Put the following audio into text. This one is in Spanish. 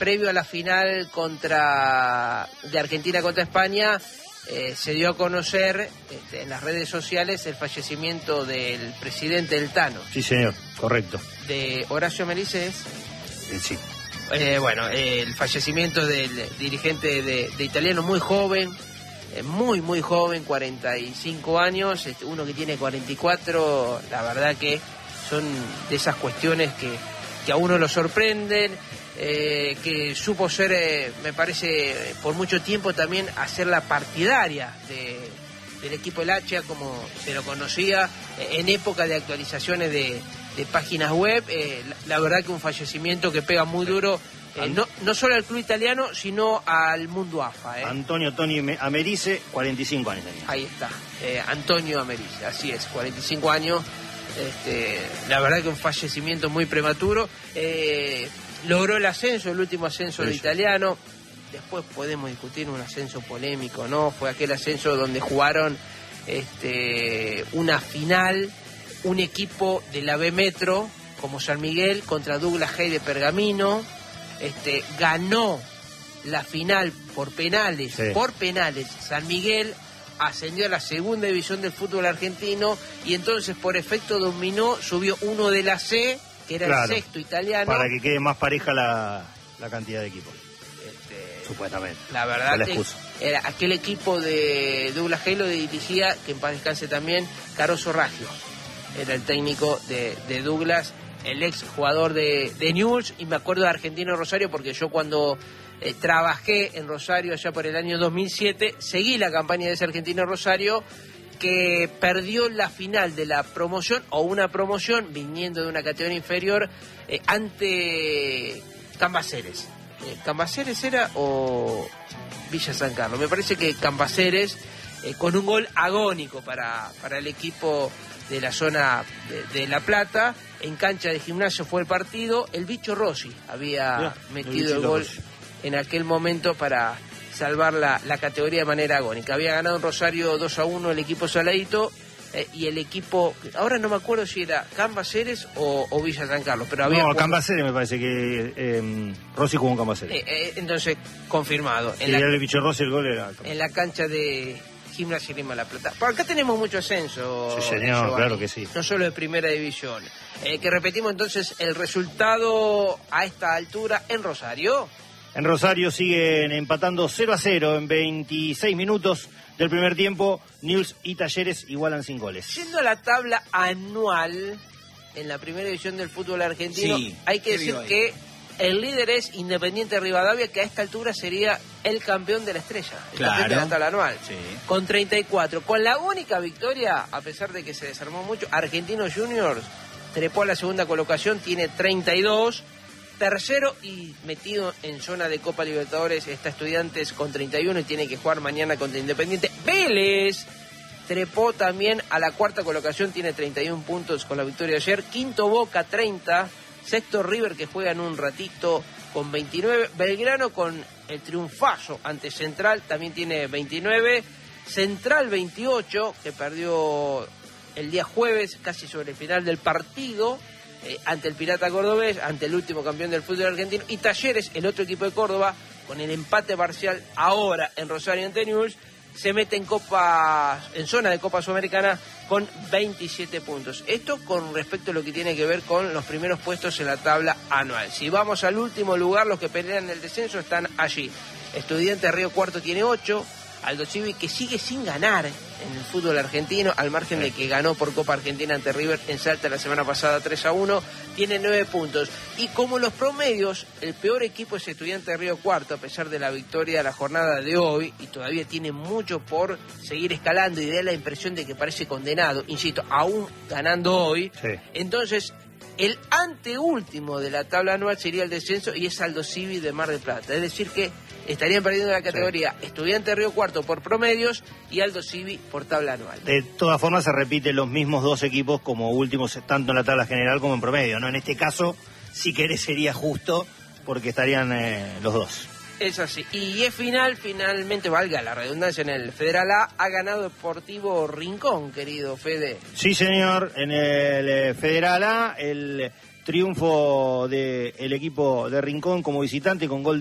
previo a la final de Argentina contra España, se dio a conocer en las redes sociales el fallecimiento del presidente del Tano. Sí, señor, correcto. De Horacio Merices. Sí. Bueno, el fallecimiento del dirigente de Italiano, muy joven, muy joven, 45 años, uno que tiene 44, la verdad que son de esas cuestiones que a uno lo sorprenden, que supo ser, me parece, por mucho tiempo también hacer la partidaria del equipo El Hacha, como se lo conocía, en época de actualizaciones de páginas web. La verdad que un fallecimiento que pega muy duro, no solo al club italiano, sino al mundo AFA. Antonio Toni Americe, 45 años tenía. Ahí está, Antonio Americe, así es, 45 años. La verdad que un fallecimiento muy prematuro. Logró el ascenso, el último ascenso de Italiano. Después podemos discutir un ascenso polémico, ¿no? Fue aquel ascenso donde jugaron una final, un equipo de la B Metro, como San Miguel, contra Douglas Haig de Pergamino. Ganó la final por penales. San Miguel ascendió a la segunda división del fútbol argentino y entonces por efecto dominó, subió uno de la C, que era el sexto italiano. Para que quede más pareja la cantidad de equipos. Supuestamente. La verdad que era aquel equipo de Douglas Haig, lo dirigía, que en paz descanse también, Caroso Raggio. Era el técnico de Douglas, el ex jugador de Newell's, y me acuerdo de Argentino Rosario porque yo cuando trabajé en Rosario allá por el año 2007, seguí la campaña de ese Argentino Rosario, que perdió la final de la promoción, o una promoción, viniendo de una categoría inferior, ante Cambaceres. ¿Cambaceres era o Villa San Carlos? Me parece que Cambaceres, con un gol agónico para el equipo de la zona de La Plata. En cancha de Gimnasia fue el partido. El Bicho Rossi había metido el gol en aquel momento para salvar la categoría de manera agónica. Había ganado en Rosario 2-1 el equipo Saladito, y el equipo, ahora no me acuerdo si era Cambaceres o Villa San Carlos, pero había... No, Cambaceres me parece que Rossi jugó en Cambaceres. Entonces, confirmado. Era el Bicho Rossi, el gol era... En la cancha de Gimnasia Grima La Plata. Por acá tenemos mucho ascenso. Sí, señor, Giovanni, claro que sí. No solo de primera división. Que repetimos entonces el resultado a esta altura en Rosario. En Rosario siguen empatando 0-0 en 26 minutos del primer tiempo. Newell's y Talleres igualan sin goles. Yendo a la tabla anual en la primera división del fútbol argentino, hay que decir que el líder es Independiente Rivadavia, que a esta altura sería el campeón de la estrella, el campeón de la tabla anual, con 34. Con la única victoria, a pesar de que se desarmó mucho, Argentinos Juniors trepó a la segunda colocación, tiene 32. Tercero y metido en zona de Copa Libertadores está Estudiantes con 31 y tiene que jugar mañana contra Independiente. Vélez trepó también a la cuarta colocación, tiene 31 puntos con la victoria de ayer. Quinto Boca, 30. Sexto River, que juega en un ratito, con 29. Belgrano con el triunfazo ante Central, también tiene 29. Central 28, que perdió el día jueves, casi sobre el final del partido, ante el Pirata Cordobés, ante el último campeón del fútbol argentino. Y Talleres, el otro equipo de Córdoba, con el empate parcial ahora en Rosario ante Newell's, se mete en zona de Copa Sudamericana con 27 puntos. Esto con respecto a lo que tiene que ver con los primeros puestos en la tabla anual. Si vamos al último lugar, los que pelean el descenso están allí. Estudiantes Río Cuarto tiene 8. Aldo Civi, que sigue sin ganar en el fútbol argentino, al margen de que ganó por Copa Argentina ante River en Salta la semana pasada 3-1, tiene 9 puntos. Y como los promedios, el peor equipo es Estudiantes de Río Cuarto, a pesar de la victoria de la jornada de hoy, y todavía tiene mucho por seguir escalando, y da la impresión de que parece condenado, insisto, aún ganando hoy. Entonces, el anteúltimo de la tabla anual sería el descenso, y es Aldo Civi de Mar del Plata. Es decir que estarían perdiendo la categoría Estudiante de Río Cuarto por promedios y Aldo Civi por tabla anual. De todas formas se repiten los mismos dos equipos como últimos, tanto en la tabla general como en promedio, ¿no? En este caso, si querés, sería justo porque estarían los dos. Es así. Y es finalmente, valga la redundancia, en el Federal A ha ganado Deportivo Rincón, querido Fede. Sí, señor. En el Federal A, el Triunfo del equipo de Rincón como visitante con gol